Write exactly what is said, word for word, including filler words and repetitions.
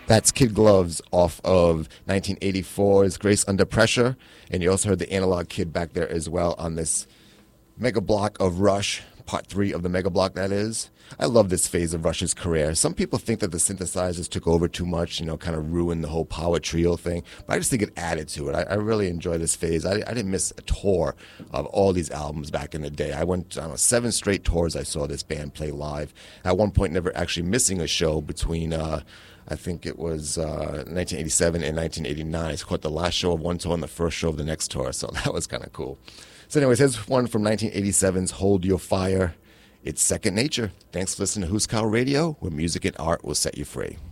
That's Kid Gloves off of nineteen eighty-four's Grace Under Pressure. And you also heard the Analog Kid back there as well on this mega block of Rush, part three of the mega block, that is. I love this phase of Rush's career. Some people think that the synthesizers took over too much, you know, kind of ruined the whole power trio thing. But I just think it added to it. I, I really enjoy this phase. I, I didn't miss a tour of all these albums back in the day. I went on seven straight tours I saw this band play live. At one point, never actually missing a show between, uh, I think it was uh, nineteen eighty-seven and nineteen eighty-nine. It's caught the last show of one tour and the first show of the next tour. So that was kind of cool. So anyways, here's one from nineteen eighty-seven's Hold Your Fire. It's Second Nature. Thanks for listening to Who's Cow Radio, where music and art will set you free.